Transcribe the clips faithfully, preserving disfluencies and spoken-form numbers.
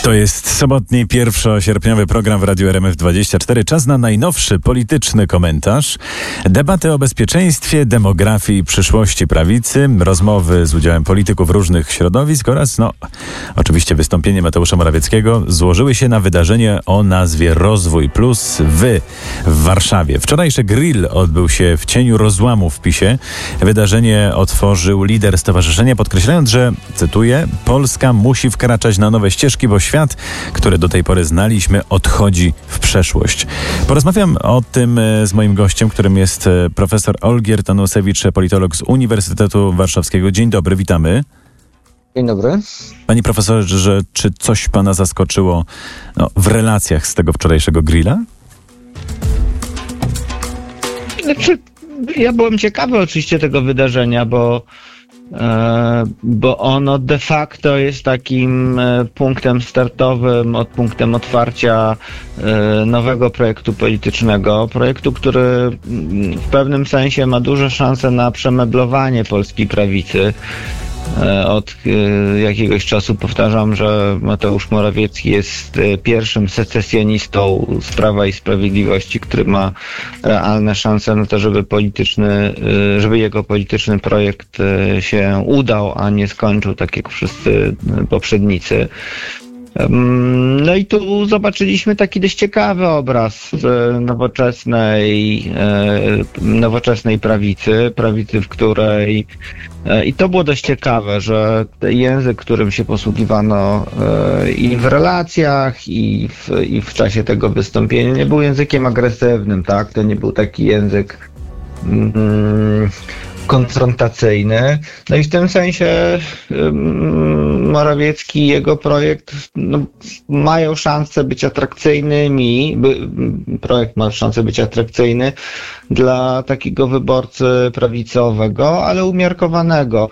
To jest sobotni, pierwszosierpniowy program w Radiu R M F dwadzieścia cztery. Czas na najnowszy polityczny komentarz. Debaty o bezpieczeństwie, demografii i przyszłości prawicy, rozmowy z udziałem polityków różnych środowisk oraz, no, oczywiście wystąpienie Mateusza Morawieckiego złożyły się na wydarzenie o nazwie Rozwój Plus w, w Warszawie. Wczorajszy grill odbył się w cieniu rozłamu w PiSie. Wydarzenie otworzył lider stowarzyszenia, podkreślając, że, cytuję, Polska musi wkraczać na nowe ścieżki, bo świat, który do tej pory znaliśmy, odchodzi w przeszłość. Porozmawiam o tym z moim gościem, którym jest profesor Olgierd Tanusewicz, politolog z Uniwersytetu Warszawskiego. Dzień dobry, witamy. Dzień dobry. Panie profesorze, czy coś pana zaskoczyło no, w relacjach z tego wczorajszego grilla? Znaczy, ja byłem ciekawy oczywiście tego wydarzenia, bo bo ono de facto jest takim punktem startowym, od punktem otwarcia nowego projektu politycznego. Projektu, który w pewnym sensie ma duże szanse na przemeblowanie polskiej prawicy. Od jakiegoś czasu powtarzam, że Mateusz Morawiecki jest pierwszym secesjonistą z Prawa i Sprawiedliwości, który ma realne szanse na to, żeby polityczny, żeby jego polityczny projekt się udał, a nie skończył tak jak wszyscy poprzednicy. No i tu zobaczyliśmy taki dość ciekawy obraz nowoczesnej, nowoczesnej prawicy, prawicy, w której i to było dość ciekawe, że język, którym się posługiwano i w relacjach, i w, i w czasie tego wystąpienia, nie był językiem agresywnym, tak? To nie był taki język mm, konfrontacyjny. No i w tym sensie um, Morawiecki i jego projekt no, mają szansę być atrakcyjnymi, by, projekt ma szansę być atrakcyjny dla takiego wyborcy prawicowego, ale umiarkowanego.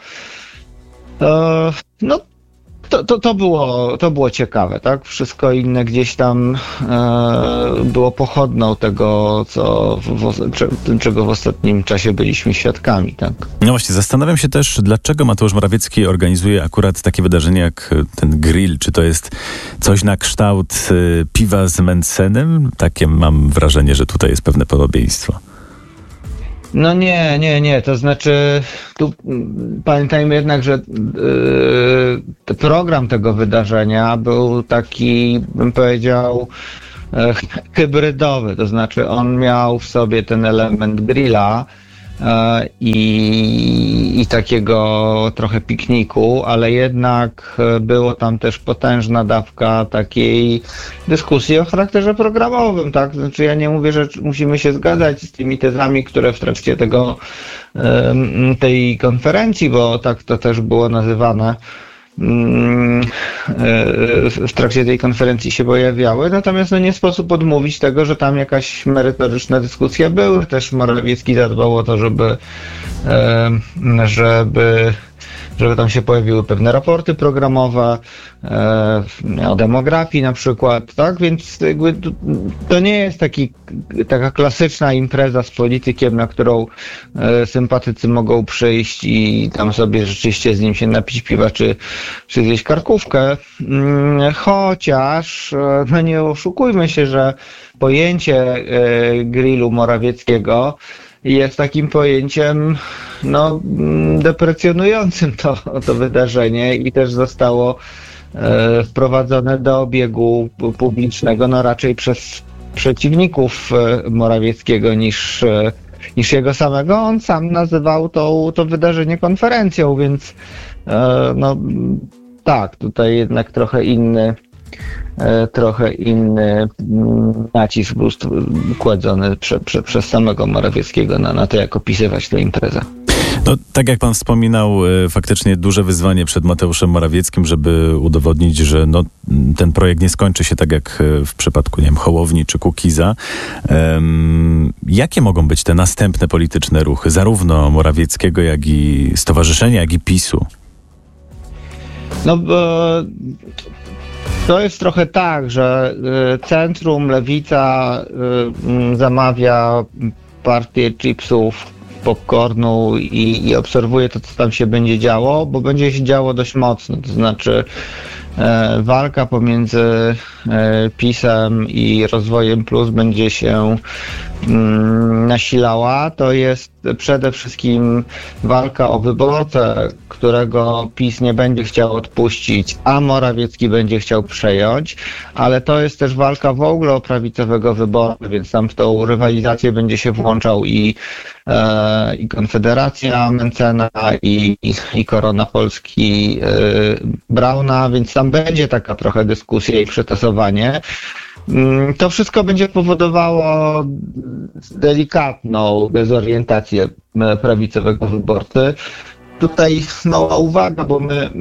E, no To, to, to, było, to było ciekawe, tak? Wszystko inne gdzieś tam e, było pochodną tego, co w, czego w ostatnim czasie byliśmy świadkami, tak? No właśnie, zastanawiam się też, dlaczego Mateusz Morawiecki organizuje akurat takie wydarzenie jak ten grill. Czy to jest coś na kształt y, piwa z Mencenem? Takie mam wrażenie, że tutaj jest pewne podobieństwo. No nie, nie, nie, to znaczy tu pamiętajmy jednak, że yy, program tego wydarzenia był taki, bym powiedział, yy, hybrydowy, to znaczy on miał w sobie ten element grilla yy, i, i takiego trochę pikniku, ale jednak było tam też potężna dawka takiej dyskusji o charakterze programowym, tak? Znaczy ja nie mówię, że musimy się zgadzać z tymi tezami, które w trakcie tego, tej konferencji, bo tak to też było nazywane, w trakcie tej konferencji się pojawiały, natomiast no nie sposób odmówić tego, że tam jakaś merytoryczna dyskusja była. Też Morawiecki zadbał o to, żeby żeby żeby tam się pojawiły pewne raporty programowe, e, o demografii na przykład, tak? Więc jakby to nie jest taki, taka klasyczna impreza z politykiem, na którą e, sympatycy mogą przyjść i tam sobie rzeczywiście z nim się napić piwa, czy, czy zjeść karkówkę. Mm, chociaż, e, no nie oszukujmy się, że pojęcie e, grillu Morawieckiego jest takim pojęciem no, deprecjonującym to, to wydarzenie i też zostało e, wprowadzone do obiegu publicznego no raczej przez przeciwników e, Morawieckiego niż, e, niż jego samego. On sam nazywał to, to wydarzenie konferencją, więc e, no tak, tutaj jednak trochę inny trochę inny nacisk był kładzony prze, prze, przez samego Morawieckiego na, na to, jak opisywać tę imprezę. No, tak jak pan wspominał, faktycznie duże wyzwanie przed Mateuszem Morawieckim, żeby udowodnić, że no, ten projekt nie skończy się tak jak w przypadku, nie wiem, Hołowni czy Kukiza. Um, jakie mogą być te następne polityczne ruchy, zarówno Morawieckiego, jak i stowarzyszenia, jak i PiSu? No bo to jest trochę tak, że centrum, lewica zamawia partię chipsów, popcornu i, i obserwuje to, co tam się będzie działo, bo będzie się działo dość mocno. To znaczy walka pomiędzy PiS-em i Rozwojem Plus będzie się nasilała, to jest przede wszystkim walka o wyborcę, którego PiS nie będzie chciał odpuścić, a Morawiecki będzie chciał przejąć, ale to jest też walka w ogóle o prawicowego wyborcę, więc tam w tą rywalizację będzie się włączał i, e, i Konfederacja Mencena, i, i, i Korona Polski e, Brauna, więc tam będzie taka trochę dyskusja i przetasowanie. To wszystko będzie powodowało delikatną dezorientację prawicowego wyborcy. Tutaj mała uwaga, bo my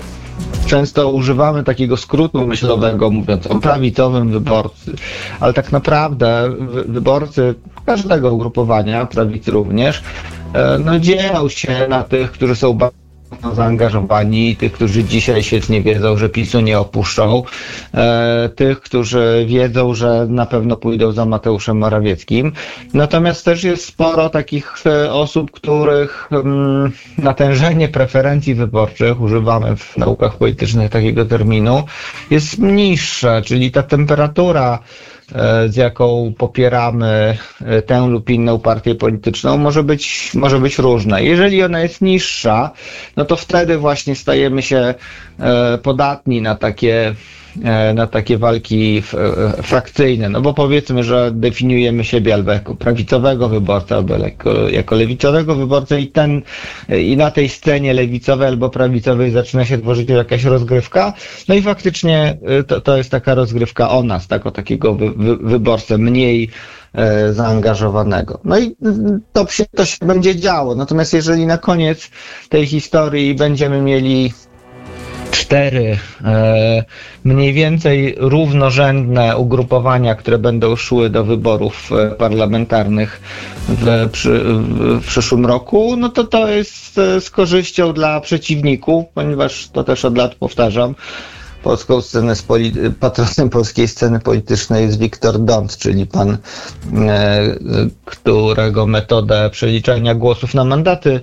często używamy takiego skrótu myślowego, mówiąc o prawicowym wyborcy, ale tak naprawdę wyborcy każdego ugrupowania, prawicy również, no dzielą się na tych, którzy są bardzo zaangażowani, tych, którzy dzisiaj świetnie wiedzą, że PiS-u nie opuszczą, e, tych, którzy wiedzą, że na pewno pójdą za Mateuszem Morawieckim. Natomiast też jest sporo takich e, osób, których mm, natężenie preferencji wyborczych, używamy w naukach politycznych takiego terminu, jest niższe, czyli ta temperatura, z jaką popieramy tę lub inną partię polityczną, może być, może być różna. Jeżeli ona jest niższa, no to wtedy właśnie stajemy się podatni na takie, na takie walki frakcyjne. No bo powiedzmy, że definiujemy siebie albo jako prawicowego wyborcę, albo jako, jako lewicowego wyborcę i ten, i na tej scenie lewicowej albo prawicowej zaczyna się tworzyć jakaś rozgrywka. No i faktycznie to, to jest taka rozgrywka o nas, tak, o takiego wy, wy, wyborcę mniej e, zaangażowanego. No i to się, to się będzie działo. Natomiast jeżeli na koniec tej historii będziemy mieli cztery e, mniej więcej równorzędne ugrupowania, które będą szły do wyborów parlamentarnych w, przy, w przyszłym roku, no to to jest z korzyścią dla przeciwników, ponieważ to też od lat powtarzam, polską scenę, patronem polskiej sceny politycznej jest Wiktor Dont, czyli pan, e, którego metodę przeliczania głosów na mandaty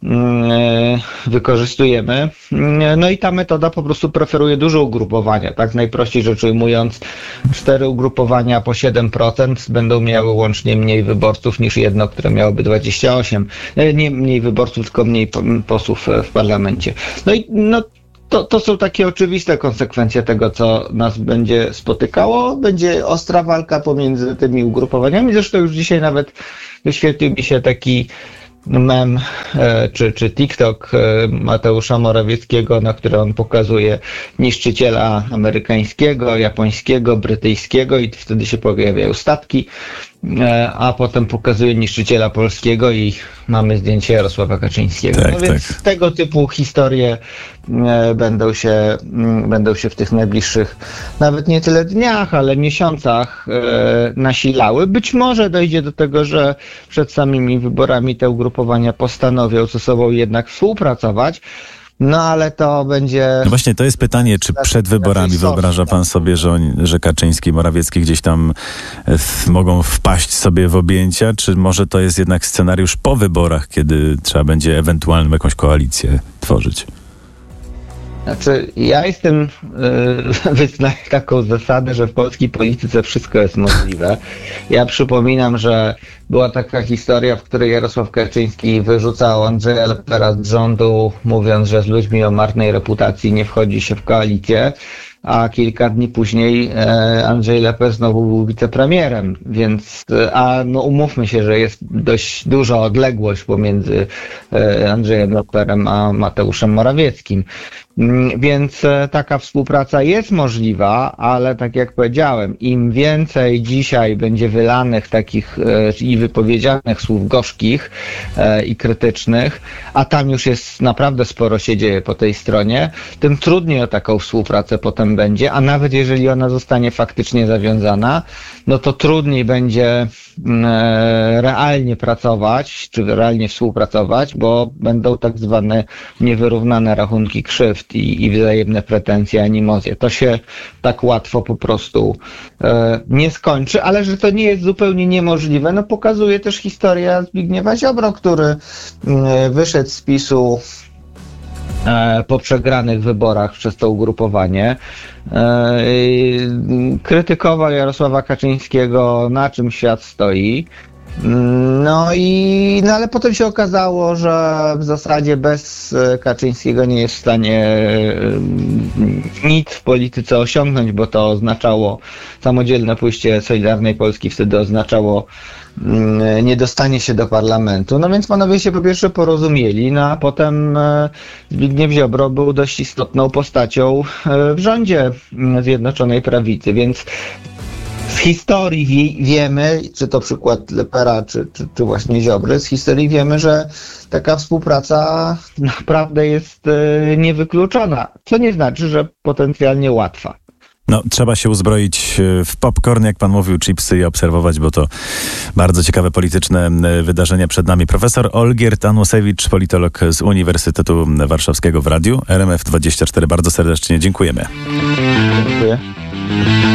wykorzystujemy. No i ta metoda po prostu preferuje duże ugrupowania, tak najprościej rzecz ujmując, cztery ugrupowania po siedem procent będą miały łącznie mniej wyborców niż jedno, które miałoby dwadzieścia osiem. Nie mniej wyborców, tylko mniej posłów w parlamencie. No i no To, to są takie oczywiste konsekwencje tego, co nas będzie spotykało. Będzie ostra walka pomiędzy tymi ugrupowaniami. Zresztą już dzisiaj nawet wyświetlił mi się taki mem czy, czy TikTok Mateusza Morawieckiego, na który on pokazuje niszczyciela amerykańskiego, japońskiego, brytyjskiego i wtedy się pojawiają statki, a potem pokazuje niszczyciela polskiego i mamy zdjęcie Jarosława Kaczyńskiego. Tak, no więc tak. Tego typu historie będą się, będą się w tych najbliższych nawet nie tyle dniach, ale miesiącach nasilały. Być może dojdzie do tego, że przed samymi wyborami te ugrupowania postanowią ze sobą jednak współpracować. No ale to będzie... No właśnie, to jest pytanie, czy przed wyborami wyobraża pan sobie, że, oni, że Kaczyński i Morawiecki gdzieś tam w, mogą wpaść sobie w objęcia, czy może to jest jednak scenariusz po wyborach, kiedy trzeba będzie ewentualnie jakąś koalicję tworzyć? Znaczy, ja jestem yy, wyznaję taką zasadę, że w polskiej polityce wszystko jest możliwe. Ja przypominam, że była taka historia, w której Jarosław Kaczyński wyrzucał Andrzeja Lepera z rządu, mówiąc, że z ludźmi o marnej reputacji nie wchodzi się w koalicję, a kilka dni później e, Andrzej Leper znowu był wicepremierem, więc, a no umówmy się, że jest dość duża odległość pomiędzy e, Andrzejem Leperem a Mateuszem Morawieckim. Więc taka współpraca jest możliwa, ale tak jak powiedziałem, im więcej dzisiaj będzie wylanych takich i wypowiedzianych słów gorzkich i krytycznych, a tam już jest naprawdę sporo się dzieje po tej stronie, tym trudniej o taką współpracę potem będzie, a nawet jeżeli ona zostanie faktycznie zawiązana, no to trudniej będzie realnie pracować, czy realnie współpracować, bo będą tak zwane niewyrównane rachunki krzywd i, i wzajemne pretensje, animozje. To się tak łatwo po prostu e, nie skończy, ale że to nie jest zupełnie niemożliwe, no pokazuje też historia Zbigniewa Ziobro, który e, wyszedł z PiS-u po przegranych wyborach przez to ugrupowanie. Krytykował Jarosława Kaczyńskiego, na czym świat stoi. No i no ale potem się okazało, że w zasadzie bez Kaczyńskiego nie jest w stanie nic w polityce osiągnąć, bo to oznaczało samodzielne pójście Solidarnej Polski, wtedy oznaczało niedostanie się do parlamentu. No więc panowie się po pierwsze porozumieli, no a potem Zbigniew Ziobro był dość istotną postacią w rządzie Zjednoczonej Prawicy, więc z historii wie, wiemy, czy to przykład Lepera, czy, czy, czy właśnie Ziobry, z historii wiemy, że taka współpraca naprawdę jest e, niewykluczona, co nie znaczy, że potencjalnie łatwa. No, trzeba się uzbroić w popcorn, jak pan mówił, chipsy i obserwować, bo to bardzo ciekawe polityczne wydarzenia przed nami. Profesor Olgierd Anusewicz, politolog z Uniwersytetu Warszawskiego w Radiu R M F dwadzieścia cztery. Bardzo serdecznie dziękujemy. Dziękuję.